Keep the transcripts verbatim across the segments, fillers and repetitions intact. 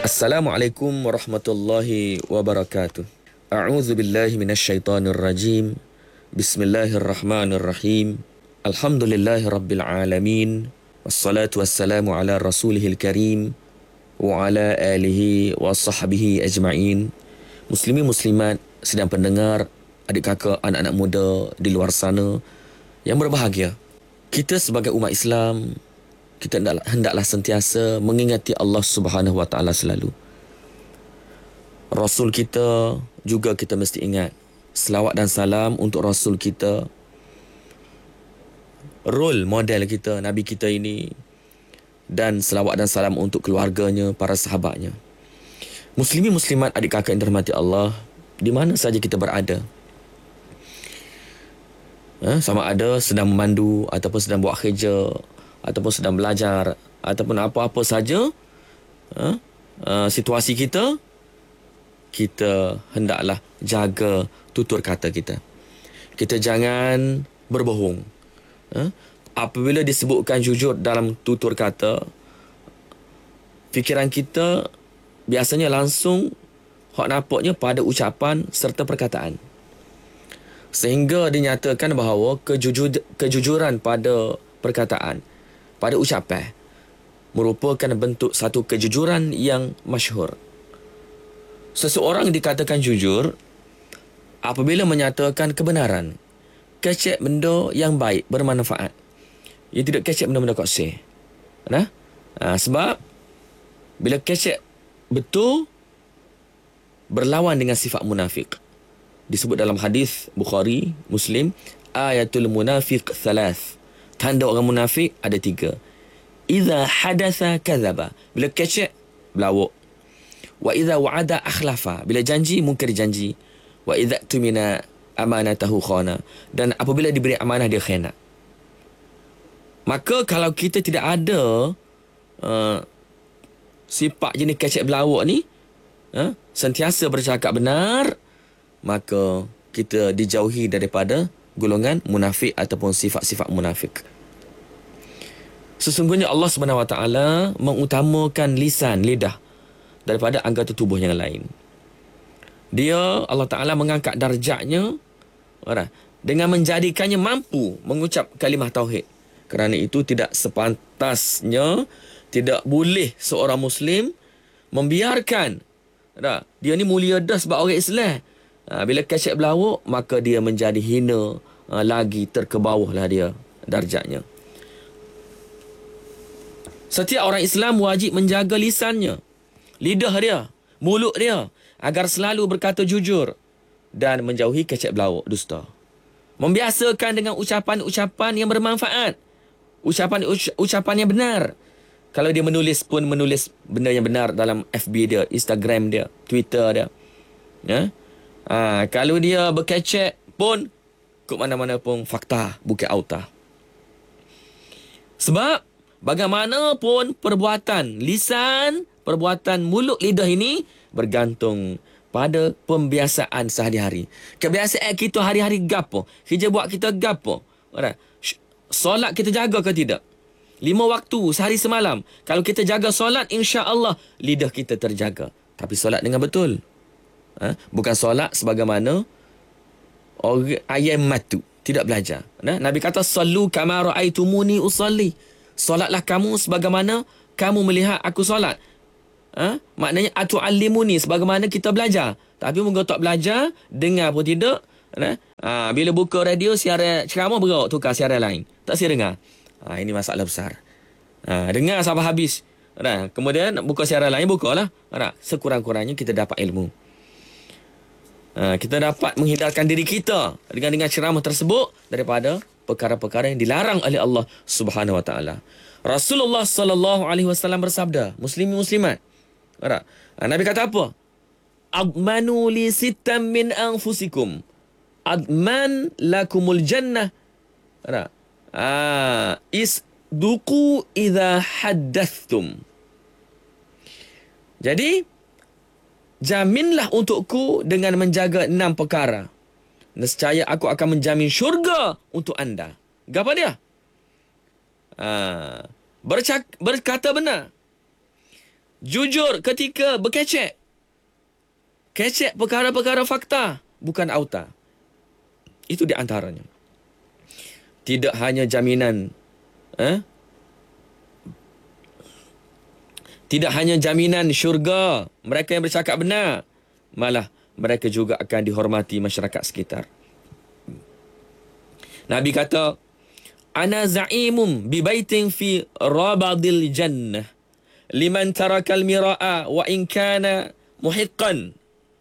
Assalamualaikum warahmatullahi wabarakatuh. A'udzu billahi minasyaitonir rajim. Bismillahirrahmanirrahim. Alhamdulillahi rabbil alamin. Wassalatu wassalamu ala rasulihil karim wa ala alihi wa sahbihi ajma'in. Muslimin muslimat sedang pendengar, adik kakak, anak-anak muda di luar sana yang berbahagia. Kita sebagai umat Islam, kita hendaklah, hendaklah sentiasa mengingati Allah Subhanahu Wa Taala selalu. Rasul kita juga kita mesti ingat. Selawat dan salam untuk Rasul kita, role model kita, Nabi kita ini, dan selawat dan salam untuk keluarganya, para sahabatnya. Muslimin muslimat adik kakak yang dirahmati Allah, di mana saja kita berada, ha, sama ada sedang memandu ataupun sedang buat kerja ataupun sedang belajar ataupun apa-apa saja, ha, uh, situasi kita, kita hendaklah jaga tutur kata kita. Kita jangan berbohong. Ha? Apabila disebutkan jujur dalam tutur kata, fikiran kita biasanya langsung hak nampaknya pada ucapan serta perkataan. Sehingga dinyatakan bahawa kejujur, kejujuran pada perkataan, pada ucapan, merupakan bentuk satu kejujuran yang masyhur. Seseorang dikatakan jujur apabila menyatakan kebenaran, kecek benda yang baik, bermanfaat. Ia tidak kecek benda-benda koksih. Nah, ha, sebab bila kecek betul, berlawan dengan sifat munafik. Disebut dalam hadis Bukhari, Muslim, ayatul munafiq thalath. Tanda orang munafik ada tiga. Iza hadatha kadzaba. Bila kecek, berlawak. Wa iza wa'ada akhlafa. Bila janji, mungkir janji. Wa iza tumina amanatahu khana. Dan apabila diberi amanah, dia khianat. Maka kalau kita tidak ada uh, sifat jenis kecek berlawak ni, uh, sentiasa bercakap benar, maka kita dijauhi daripada golongan munafik ataupun sifat-sifat munafik. Sesungguhnya Allah Subhanahu Wa Taala mengutamakan lisan, lidah daripada anggota tubuh yang lain. Dia, Allah Ta'ala mengangkat darjatnya dengan menjadikannya mampu mengucap kalimah tauhid. Kerana itu tidak sepantasnya, tidak boleh seorang Muslim membiarkan dia ni mulia dah sebab orang Islam. Bila kecek berlawak, maka dia menjadi hina lagi, terkebawahlah dia darjatnya. Setiap orang Islam wajib menjaga lisannya, lidah dia, mulut dia, agar selalu berkata jujur dan menjauhi kecek berlawak, dusta. Membiasakan dengan ucapan-ucapan yang bermanfaat, ucapan-ucapan yang benar. Kalau dia menulis pun menulis benda yang benar dalam F B dia, Instagram dia, Twitter dia. Ya? Ha, kalau dia berkecek pun, ke mana-mana pun fakta, bukan auta. Sebab bagaimanapun perbuatan lisan, perbuatan mulut lidah ini bergantung pada pembiasaan sehari-hari. Kebiasaan kita hari-hari gapo? Kerja buat kita gapo? Solat kita jaga ke tidak? Lima waktu sehari semalam. Kalau kita jaga solat, insya-Allah lidah kita terjaga. Tapi solat dengan betul. Ha? Bukan solat sebagaimana orang ayam matu, tidak belajar. Nah, Nabi kata sallu kama raaitumuni usalli. Solatlah kamu sebagaimana kamu melihat aku solat. Ha? Maknanya atu'allimuni, sebagaimana kita belajar. Tapi moga tak belajar, dengar pun tidak. Nah, ha, bila buka radio siaran ceramah bergerak tukar siaran lain. Tak siap dengar. Ha, ini masalah besar. Ha, dengar sampai habis. Nah, kemudian buka siaran lain, bukalah. Nah, sekurang-kurangnya kita dapat ilmu. Ha, kita dapat menghindarkan diri kita dengan dengan ceramah tersebut daripada perkara-perkara yang dilarang oleh Allah Subhanahu Wa Taala. Rasulullah sallallahu alaihi wasallam bersabda, muslimin muslimat. Ha, Nabi kata apa? Admanu li sittam min anfusikum. Adman lakumul jannah. Ha, isduqu idza haddathtum. Jadi jaminlah untukku dengan menjaga enam perkara. Nescaya aku akan menjamin syurga untuk anda. Apa dia? Ha, bercak, berkata benar. Jujur ketika berkecek. Kecek perkara-perkara fakta, bukan auta. Itu di antaranya. Tidak hanya jaminan eh? Tidak hanya jaminan syurga mereka yang bercakap benar, malah mereka juga akan dihormati masyarakat sekitar. Nabi kata, ana za'imum bi baitin fi rabadil jannah liman tarakal mira'a wa in kana muhiqqan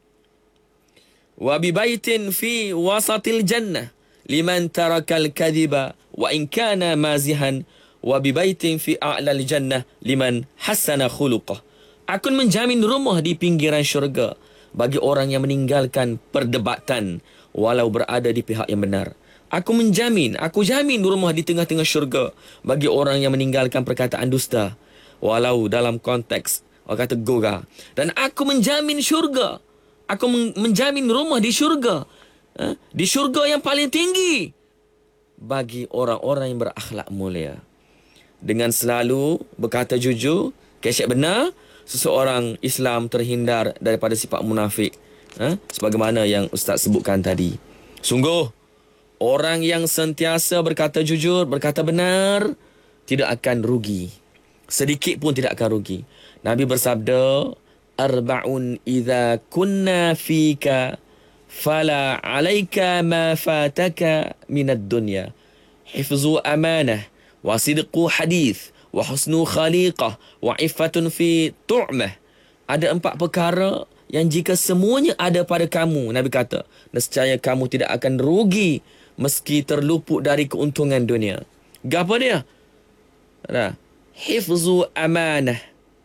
wa bi baitin fi wasatil jannah liman tarakal kadhiba wa in kana mazihan wa bi baitin fi a'lal jannah liman hasana khuluqah. Aku menjamin rumah di pinggiran syurga bagi orang yang meninggalkan perdebatan walau berada di pihak yang benar. Aku menjamin, aku jamin rumah di tengah-tengah syurga bagi orang yang meninggalkan perkataan dusta walau dalam konteks orang kata gora. Dan aku menjamin syurga, aku menjamin rumah di syurga, eh, di syurga yang paling tinggi bagi orang-orang yang berakhlak mulia. Dengan selalu berkata jujur, kecek benar, seseorang Islam terhindar daripada sifat munafik, eh, sebagaimana yang Ustaz sebutkan tadi. Sungguh orang yang sentiasa berkata jujur, berkata benar, tidak akan rugi. Sedikit pun tidak akan rugi. Nabi bersabda, arba'un idza kunna fika fala 'alaika ma fataka minad dunya. Hifzu amanah wa sidqu hadith wa husnu khaliqah wa iffatun fi tu'mah. Ada empat perkara yang jika semuanya ada pada kamu, Nabi kata, nescaya kamu tidak akan rugi meski terluput dari keuntungan dunia. Apa dia? Nah, hifzu amanah.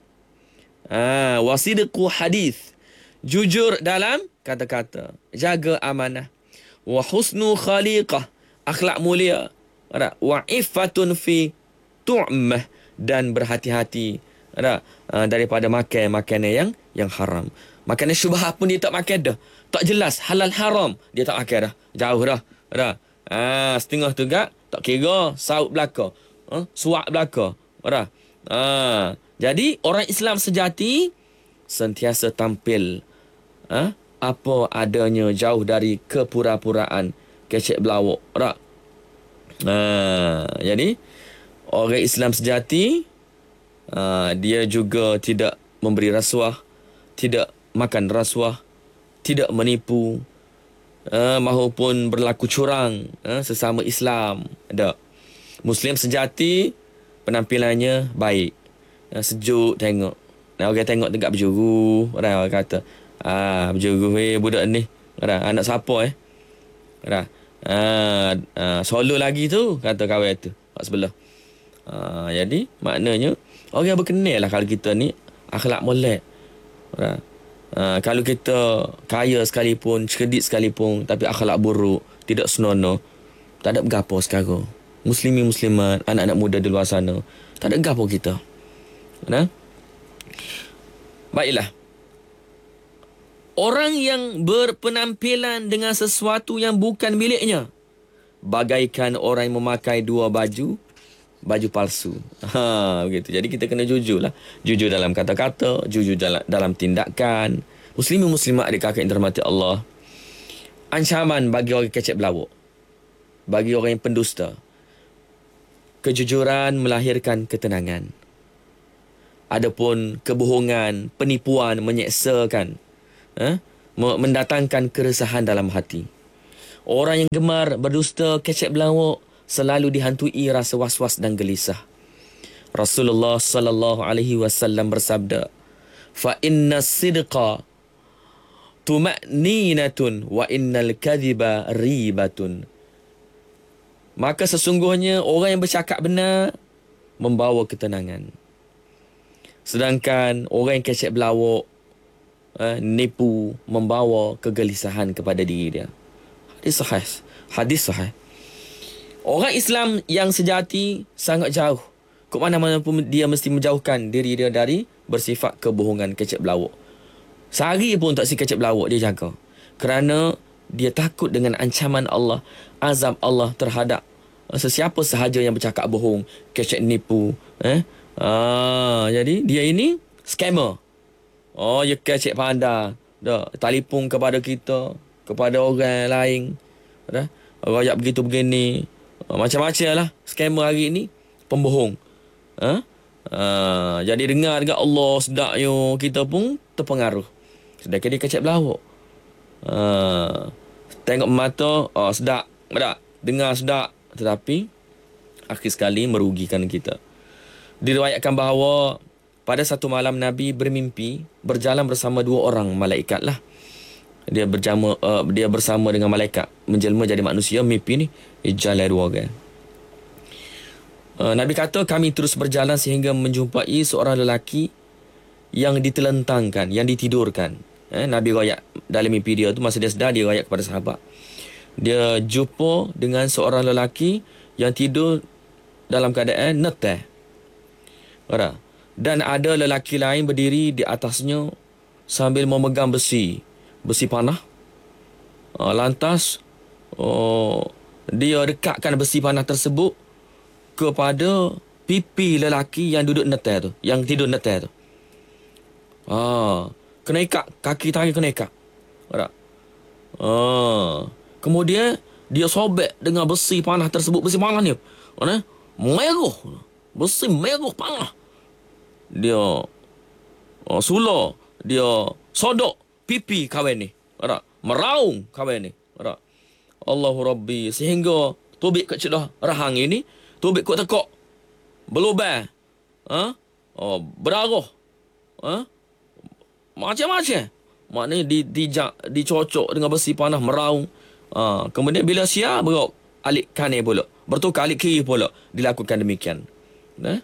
Ah, wasidqu hadith. Jujur dalam kata-kata. Jaga amanah. Wa husnu khaliqah. Akhlak mulia. Wa iffatun fi tu'mah. Dan berhati-hati daripada makan makanan yang yang haram. Makanan syubhat pun dia tak makan dah. Tak jelas halal haram, dia tak makan dah. Jauh dah. Dah. Ah, setengah tu gak tak kira saut belaka. Ha? Suak belaka. Dah. Ah, jadi orang Islam sejati sentiasa tampil ha? apa adanya, jauh dari kepura-puraan, kecek belawak. Dah. Ah, jadi orang Islam sejati uh, dia juga tidak memberi rasuah, tidak makan rasuah, tidak menipu, uh, maupun berlaku curang uh, sesama Islam. Ada Muslim sejati penampilannya baik, uh, sejuk tengok. Nah, orang tengok tegak berjuru, orang kata, ah berjuru eh budak ni. Orang anak siapa eh? Orang ah, ah solo lagi tu, kata kawan tu kat sebelah. Ha, jadi maknanya orang berkenal lah kalau kita ni akhlak molek. Ha, kalau kita kaya sekalipun, cerdik sekalipun, tapi akhlak buruk, tidak senonoh, tak ada gapo sekarang. Muslimin muslimat, anak-anak muda di luar sana, tak ada gapo kita. Nah, baiklah. Orang yang berpenampilan dengan sesuatu yang bukan miliknya, bagaikan orang yang memakai dua baju, baju palsu. Ha, begitu. Jadi kita kena jujur lah. Jujur dalam kata-kata, jujur dalam, dalam tindakan. Muslimin muslimat adik kakak yang dirahmati Allah. Ancaman bagi orang kecek belawak, bagi orang yang pendusta. Kejujuran melahirkan ketenangan. Adapun kebohongan, penipuan menyeksakan, ha? mendatangkan keresahan dalam hati. Orang yang gemar berdusta, kecek belawak, selalu dihantui rasa was-was dan gelisah. Rasulullah sallallahu alaihi wasallam bersabda, "Fa inna sidqa tuma'ninatun wa innal kadhiba ribatun." Maka sesungguhnya orang yang bercakap benar membawa ketenangan. Sedangkan orang yang kecek belawak, eh, nipu, membawa kegelisahan kepada diri dia. Hadis sahih. Hadis sahih. Orang Islam yang sejati sangat jauh. Ke mana-mana pun dia mesti menjauhkan diri dia dari bersifat kebohongan, kecek belawak. Sehari pun tak si kecek belawak dia jaga. Kerana dia takut dengan ancaman Allah, azab Allah terhadap sesiapa sahaja yang bercakap bohong, kecek nipu. Eh? Ah, jadi dia ini Scammer. Oh, ya kecek pandai. Dah, telefon kepada kita, kepada orang lain. Dah, royak begitu begini. Uh, macam-macam lah. Scammer hari ni, pembohong. Ha? Uh, jadi dengar dekat Allah sedaknya, kita pun terpengaruh. Sedangkan dia kecek belawak. Uh, tengok mata, oh sedap. Tak? Dengar sedap. Tetapi, akhir sekali merugikan kita. Diriwayatkan bahawa pada satu malam Nabi bermimpi berjalan bersama dua orang malaikat lah. Dia berjama, uh, dia bersama dengan malaikat menjelma jadi manusia. Mimpi ni jalan dua orang. Uh, Nabi kata kami terus berjalan sehingga menjumpai seorang lelaki yang ditelentangkan, yang ditidurkan. Eh, Nabi royak dalam mimpi dia tu, masa dia sedar, dia royak kepada sahabat. Dia jumpa dengan seorang lelaki yang tidur dalam keadaan neteh. Ora. Dan ada lelaki lain berdiri di atasnya sambil memegang besi. Besi panah. Uh, lantas, oh, dia dekatkan besi panah tersebut kepada pipi lelaki yang duduk neteh tu. Yang tidur neteh tu. Ah, kena ikat. Kaki tangan kena ikat. Ora. Ah. Kemudian, dia sobek dengan besi panah tersebut. Besi panah ni. Mana? Merah. Besi merah panah. Dia oh, sula. Dia sodok pipi kawan ni. Ada meraung kawan ni. Ada Allahu Rabbi, sehingga tubik kat cedah rahang ini, tubik kat tekok berlubang. Ha? Oh, berdarah. Ha? Macam-macam. Maknanya di dijak dicocok dengan besi panah meraung. Ha, kemudian bila siap berok alik kanan pula, bertukar alik kiri pula, dilakukan demikian. Nah.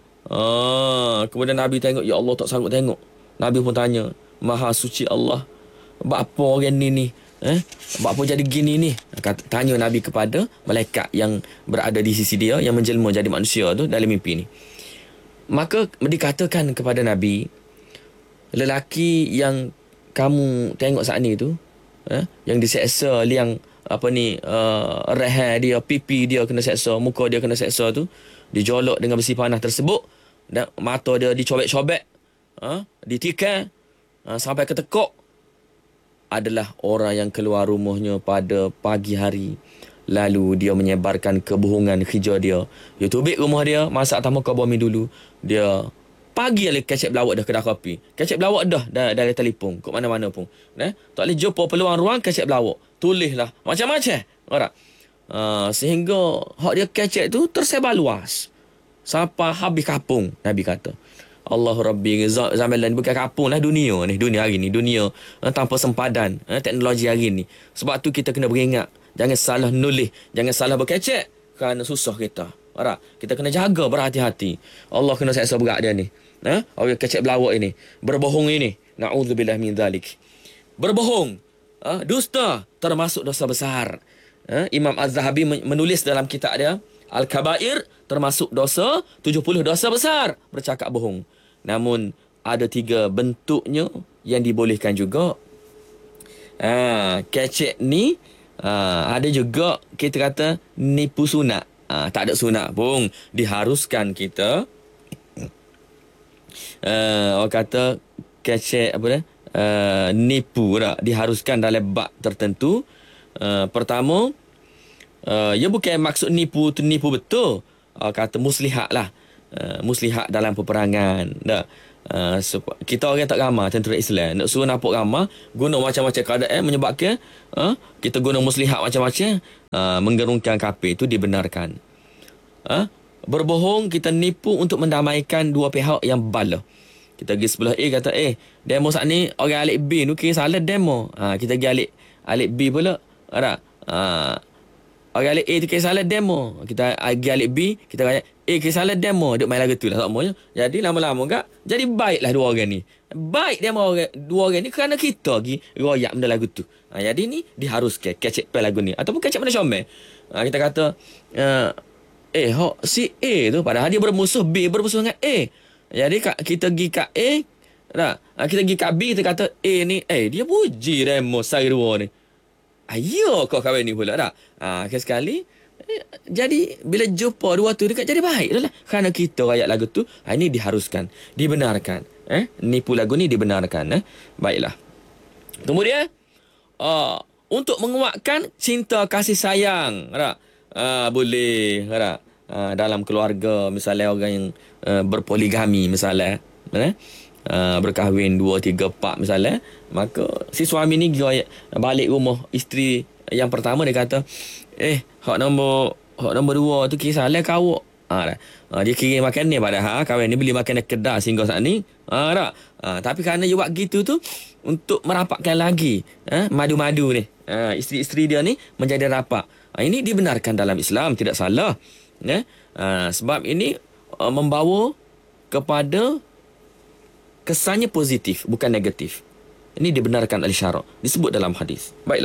Ah, kemudian Nabi tengok, ya Allah tak sanggup tengok. Nabi pun tanya, Maha suci Allah, apa orang ni ni? Eh? Apa jadi gini ni? Kata, tanya Nabi kepada malaikat yang berada di sisi dia, yang menjelma jadi manusia tu dalam mimpi ni. Maka dikatakan kepada Nabi, lelaki yang kamu tengok saat ni tu, eh? yang diseksa, yang apa ni, uh, rehat dia, pipi dia kena seksa, muka dia kena seksa tu, dijolok dengan besi panah tersebut, dan mata dia dicobek-cobek, ha, ditikar, ha, sampai ke tekuk, adalah orang yang keluar rumahnya pada pagi hari, lalu dia menyebarkan kebohongan kerja dia. Dia tubik rumah dia, masak tamu kau bumi dulu, dia pagi lah kecek belawak dah kedai kopi, kecek belawak dah dah dari telefon ke mana-mana pun, eh? Tak boleh jumpa peluang ruang, kecek belawak, tulislah macam-macam orang. Uh, sehingga hak dia kecek tu tersebar luas sampai habis kapung. Nabi kata, Allah Rabbi, zaman lain bukan kapung lah, dunia ni, dunia hari ni, dunia uh, tanpa sempadan, uh, teknologi hari ni. Sebab tu kita kena beringat, jangan salah nulis, jangan salah berkecek, kerana susah kita. Alright, kita kena jaga berhati-hati. Allah kena seksa berat dia ni. Ha? Orang kecek belawak ini, berbohong ini. Na'udzubillah min zalik. Berbohong, ha? Dusta termasuk dosa besar. Ha? Imam Az-Zahabi menulis dalam kitab dia Al-Kabair, termasuk dosa tujuh puluh dosa besar bercakap bohong. Namun ada tiga bentuknya yang dibolehkan juga. Ha, kecek ni ha, ada juga kita kata nipu sunat. Ha, tak ada sunat pun, diharuskan kita uh, orang kata kecek apa dah uh, nipu lah, diharuskan dalam bab tertentu. Uh, pertama, uh, ya bukan maksud nipu tu nipu betul, uh, kata muslihat lah, uh, muslihat dalam peperangan dah. Uh, kita orang tak ramah tentera Islam, nak suruh nampak ramah, guna macam-macam keadaan menyebabkan uh, kita guna muslihat macam-macam, uh, menggerungkan kafir, itu dibenarkan. Uh, berbohong, kita nipu untuk mendamaikan dua pihak yang bala. Kita pergi sebelah A, kata eh demo saat ni orang alik B tu kira salah demo, uh, kita pergi alik alik B pula, ada uh, orang alik A tu kira salah demo, kita pergi alik B, kita kata eh kira salah demo, duk main lagu tu lah semuanya. Jadi lama-lama kak, jadi baiklah dua orang ni, baik demo orang, dua orang ni kerana kita pergi royak benda lagu tu. uh, Jadi ni diharuskan kecek pel lagu ni, ataupun kecek benda comel. uh, Kita kata uh, eh hok si A tu padahal dia bermusuh, B bermusuh dengan A. Jadi kita pergi kat A, dah, kita pergi kat B, kita kata A ni, eh dia puji demo saya dua ni. Ayo kau kahwin ni pula dah. Ah, sekali eh, jadi bila jumpa dua tu dekat jadi baik dah lah. Kerana kita rakyat lagu tu, ha, ini diharuskan, dibenarkan. Eh, nipu lagu ni dibenarkan. Eh. Baiklah. Kemudian, uh, untuk menguatkan cinta kasih sayang, tak? Uh, boleh, tak? Uh, dalam keluarga, misalnya orang yang uh, berpoligami, misalnya. Eh? Uh, berkahwin dua, tiga, empat misalnya, maka si suami ni balik rumah isteri yang pertama, dia kata, eh, hak nombor hak nombor dua tu kisahlah kau. Ha, ha, dia kira makan ni padahal kawan ni beli makan kedai sehingga saat ni. Ha, tak? Ha, tapi kerana dia buat gitu tu untuk merapatkan lagi ha, madu-madu ni. Ha, isteri-isteri dia ni menjadi rapat. Ha, ini dibenarkan dalam Islam, tidak salah. Ya? Ha, sebab ini uh, membawa kepada kesannya positif, bukan negatif. Ini dibenarkan oleh syarak, disebut dalam hadis. Baiklah.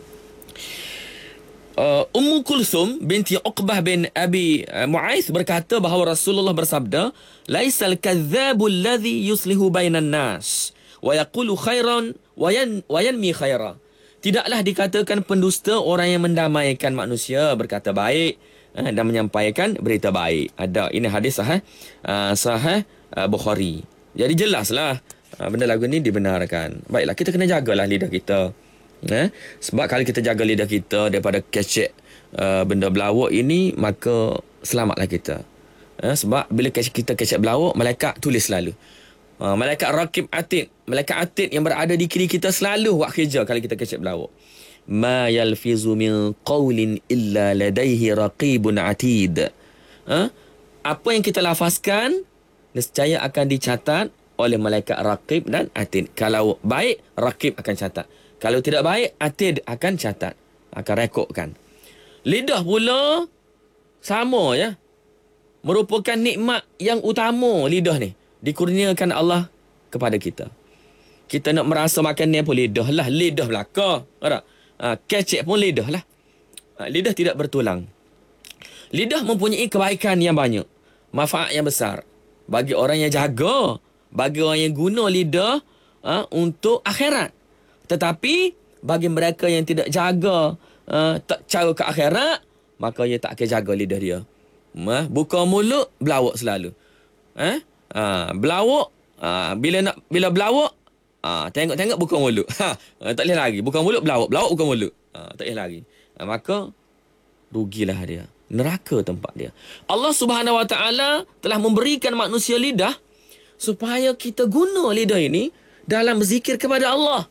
Uh, Ummu Kulsum binti Uqbah bin Abi uh, Mu'aiz berkata bahawa Rasulullah bersabda, "Laisal kadzabu alladhi yuslihu bainan nas wa yaqulu khairan wa yan wa yanmi khaira." Tidaklah dikatakan pendusta orang yang mendamaikan manusia, berkata baik uh, dan menyampaikan berita baik. Ada ini hadis sahih uh, sahih uh, Bukhari. Jadi jelaslah uh, benda lagu ni dibenarkan. Baiklah, kita kena jagalah lidah kita. Eh? Sebab kalau kita jaga lidah kita daripada kecek uh, benda belawak ini, maka selamatlah kita. Eh? Sebab bila kita kecek belawak, malaikat tulis selalu. Uh, malaikat Raqib Atid, malaikat Atid yang berada di kiri kita selalu buat kerja kalau kita kecek belawak. Ma yalfizu min qawlin illa ladaihi raqibun atid. Eh? Apa yang kita lafazkan nescaya akan dicatat oleh malaikat Raqib dan Atid. Kalau baik, Raqib akan catat. Kalau tidak baik, Atid akan catat, akan rekodkan. Lidah pula sama ya. Merupakan nikmat yang utama lidah ni. Dikurniakan Allah kepada kita. Kita nak merasa makan ni pun lidah lah. Lidah belaka. Ha, kecek pun lidah lah. Ha, lidah tidak bertulang. Lidah mempunyai kebaikan yang banyak. Manfaat yang besar. Bagi orang yang jaga, bagi orang yang guna lidah ha, untuk akhirat. Tetapi bagi mereka yang tidak jaga ha, tak cara ke akhirat, maka ia tak akan jaga lidah dia. Ha, buka mulut belawak selalu. Ha, ha, belawak ha, bila nak bila belawak ha, tengok-tengok buka mulut. Ha, tak boleh lagi. Buka mulut belawak, belawak buka mulut. Ha, tak boleh lagi. Ha, maka rugilah dia. Neraka tempat dia. Allah Subhanahu Wa Taala telah memberikan manusia lidah supaya kita guna lidah ini dalam berzikir kepada Allah.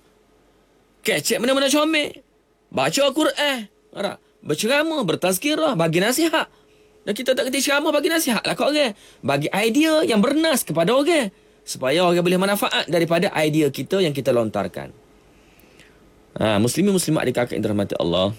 Kecek mana-mana comel. Baca Al-Quran. Berceramah, bertazkirah, bagi nasihat. Dan kita tak kena ceramah bagi nasihat lah kat orang. Bagi idea yang bernas kepada orang. Supaya orang boleh manfaat daripada idea kita yang kita lontarkan. Ha, muslimin muslimat dikatakan yang dirahmati Allah.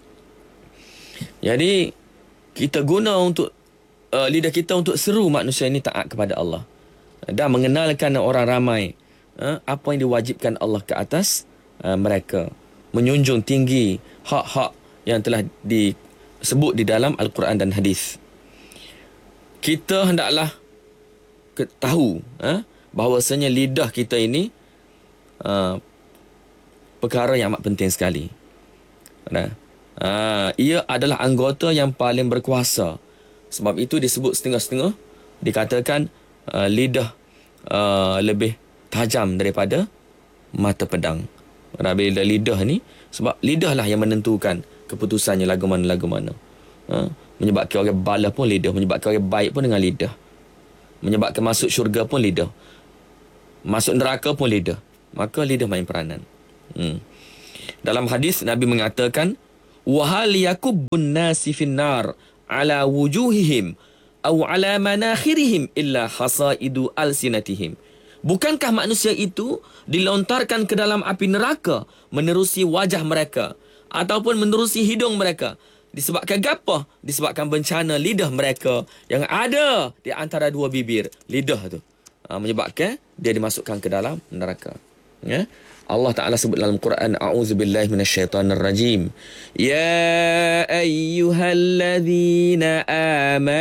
Jadi kita guna untuk uh, lidah kita untuk seru manusia ini taat kepada Allah dan mengenalkan orang ramai uh, apa yang diwajibkan Allah ke atas uh, mereka, menjunjung tinggi hak-hak yang telah disebut di dalam Al-Quran dan hadis. Kita hendaklah tahu uh, bahawasanya lidah kita ini uh, perkara yang amat penting sekali. Nah, Ha, ia adalah anggota yang paling berkuasa. Sebab itu disebut setengah-setengah, dikatakan uh, lidah uh, lebih tajam daripada mata pedang. Nah, bila lidah ni, sebab lidah lah yang menentukan keputusannya lagu mana-lagu mana. Ha, menyebabkan orang bala pun lidah, menyebabkan orang baik pun dengan lidah, menyebabkan masuk syurga pun lidah, masuk neraka pun lidah. Maka lidah main peranan. hmm. Dalam hadis Nabi mengatakan, وَهَلْ يَكُبُّ النَّاسِ فِي النَّارِ عَلَى وُجُوهِهِمْ أَوْ عَلَى مَنَاخِرِهِمْ إِلَّا حَصَائِدُ أَلْسِنَتِهِمْ. Bukankah manusia itu dilontarkan ke dalam api neraka menerusi wajah mereka ataupun menerusi hidung mereka? Disebabkan apa? Disebabkan bencana lidah mereka yang ada di antara dua bibir. Lidah tu ha, menyebabkan dia dimasukkan ke dalam neraka. Ya. Allah Ta'ala sebut dalam Quran, A'udzubillahi minasyaitanir rajim. Ya ayyuhalladzina amanu